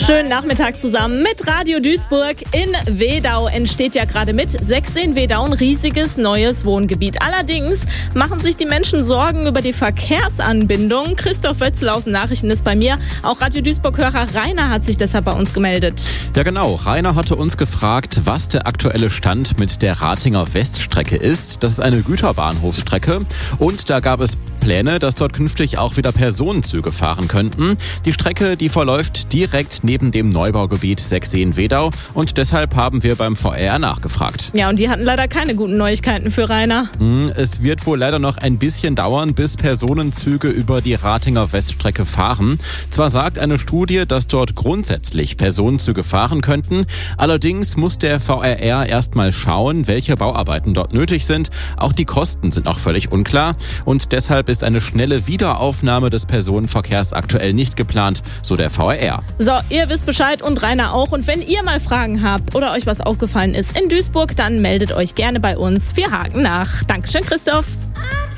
Schönen Nachmittag zusammen mit Radio Duisburg. In Wedau entsteht ja gerade mit Sächseen-Wedau ein riesiges neues Wohngebiet. Allerdings machen sich die Menschen Sorgen über die Verkehrsanbindung. Christoph Wötzl aus den Nachrichten ist bei mir. Auch Radio Duisburg-Hörer Rainer hat sich deshalb bei uns gemeldet. Ja genau, Rainer hatte uns gefragt, was der aktuelle Stand mit der Ratinger Weststrecke ist. Das ist eine Güterbahnhofsstrecke und da gab es Pläne, dass dort künftig auch wieder Personenzüge fahren könnten. Die Strecke, die verläuft direkt neben dem Neubaugebiet Sächseen-Wedau und deshalb haben wir beim VR nachgefragt. Ja, und die hatten leider keine guten Neuigkeiten für Rainer. Es wird wohl leider noch ein bisschen dauern, bis Personenzüge über die Ratinger Weststrecke fahren. Zwar sagt eine Studie, dass dort grundsätzlich Personenzüge fahren könnten, allerdings muss der VRR erstmal schauen, welche Bauarbeiten dort nötig sind. Auch die Kosten sind noch völlig unklar und deshalb ist eine schnelle Wiederaufnahme des Personenverkehrs aktuell nicht geplant, so der VRR. So, ihr wisst Bescheid und Rainer auch. Und wenn ihr mal Fragen habt oder euch was aufgefallen ist in Duisburg, dann meldet euch gerne bei uns. Wir haken nach. Dankeschön, Christoph.